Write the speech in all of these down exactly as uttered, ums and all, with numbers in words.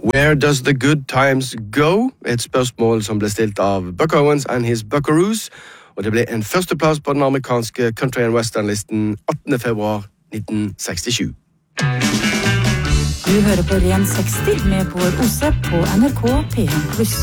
Where does the good times go? Et spørsmål som ble stilt av Buck Owens and his Buckaroos, og det ble en førsteplass på den amerikanske country and western-listen attende februar nitten sekstisju. Du hører på Ren seksti med Bård Ose på N R K P en pluss.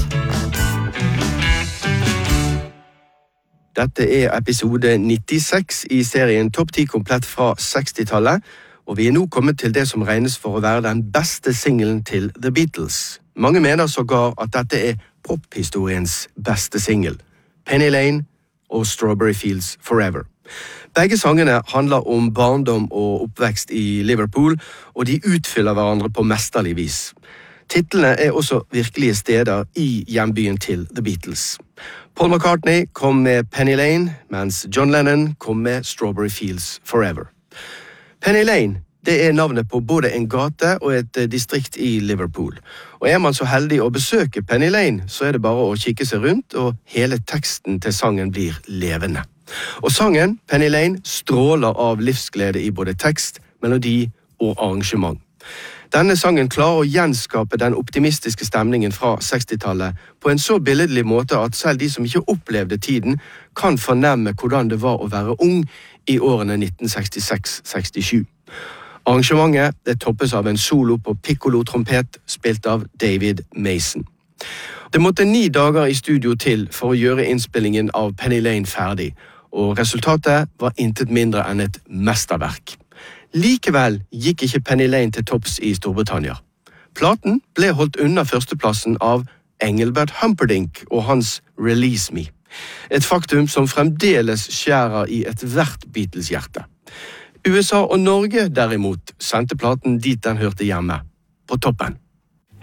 Dette er episode nittiseks i serien Topp ti komplett fra sekstitallet, og vi er nå kommet til det som regnes for å være den beste singelen til The Beatles. Mange mener sågar at dette er pophistoriens beste singel, Penny Lane og Strawberry Fields Forever. Begge sangene handler om barndom og oppvekst i Liverpool, og de utfyller hverandre på mesterlig vis. Titlene er også virkelige steder i hjembyen til The Beatles. Paul McCartney kom med Penny Lane, mens John Lennon kom med Strawberry Fields Forever. Penny Lane, det er navnet på både en gate og et distrikt i Liverpool. Og er man så heldig å besøke Penny Lane, så er det bare å kikke seg rundt, og hele teksten til sangen blir levende. Og sangen, Penny Lane, stråler av livsglede i både tekst, melodi og arrangement. Denne sangen klarer å gjenskape den optimistiske stemningen fra sekstitallet på en så billedlig måte at selv de som ikke opplevde tiden kan fornemme hvordan det var å være ung i årene nitten sekstiseks sekstisju. Arrangementet det toppes av en solo på piccolo-trompet spilt av David Mason. Det måtte ni dager i studio til for å gjøre innspillingen av Penny Lane ferdig, og resultatet var intet mindre enn et mesterverk. Likevel gikk ikke Penny Lane til topps i Storbritannia. Platen ble holdt unna førsteplassen av Engelbert Humperdinck og hans Release Me. Et faktum som fremdeles skjærer i et hvert Beatles-hjerte. U S A og Norge derimot sendte platen dit den hørte hjemme, på toppen.